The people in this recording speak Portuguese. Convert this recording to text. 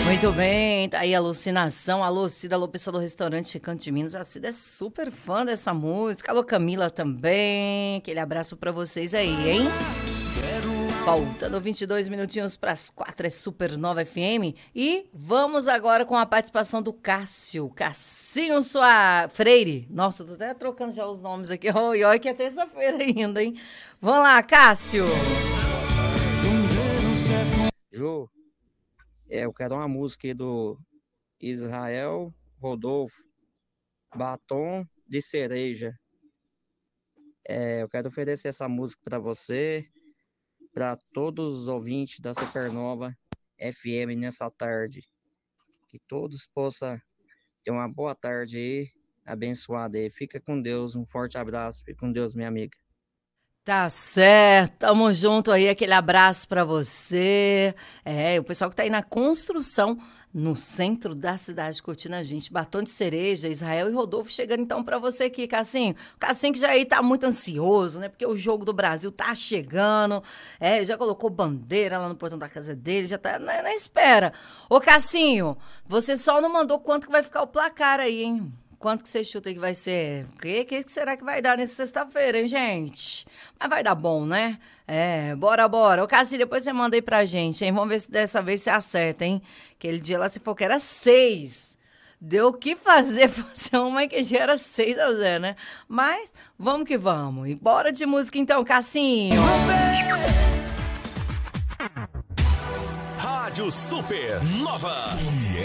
Muito bem, tá aí a Alucinação. Alô, Cida, alô, pessoal do restaurante Recanto de Minas. A Cida é super fã dessa música. Alô, Camila também. Aquele abraço pra vocês aí, hein? Faltando 22 minutinhos para as 4 é Supernova FM. E vamos agora com a participação do Cássio. Cassinho Soares Freire. Nossa, eu tô até trocando já os nomes aqui. E olha que é terça-feira ainda, hein? Vamos lá, Cássio. Ju, eu quero uma música aí do Israel Rodolfo, Batom de Cereja. Eu quero oferecer essa música para você, para todos os ouvintes da Supernova FM nessa tarde. Que todos possam ter uma boa tarde aí, abençoada aí. Fica com Deus, um forte abraço. Fica com Deus, minha amiga. Tá certo, tamo junto aí, aquele abraço pra você. O pessoal que tá aí na construção, no centro da cidade, curtindo a gente. Batom de Cereja, Israel e Rodolfo chegando então pra você aqui, Cassinho. Cassinho que já aí tá muito ansioso, né? Porque o jogo do Brasil tá chegando. Já colocou bandeira lá no portão da casa dele, já tá na espera. Ô, Cassinho, você só não mandou quanto que vai ficar o placar aí, hein? Quanto que você chuta que vai ser? O que será que vai dar nessa sexta-feira, hein, gente? Mas vai dar bom, né? Bora. Ô, Cassi, depois você manda aí pra gente, hein? Vamos ver se dessa vez você acerta, hein? Aquele dia lá você falou que era 6. Deu o que fazer pra ser uma que já era 6-0, né? Mas vamos que vamos. E bora de música então, Cassinho. Rádio Supernova.